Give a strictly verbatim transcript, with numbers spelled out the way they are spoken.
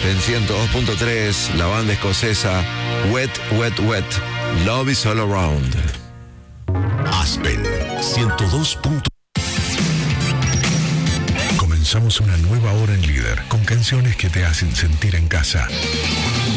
En ciento dos punto tres, la banda escocesa Wet, Wet, Wet. Love is all around. Aspen ciento dos. Comenzamos una nueva hora en Líder con canciones que te hacen sentir en casa.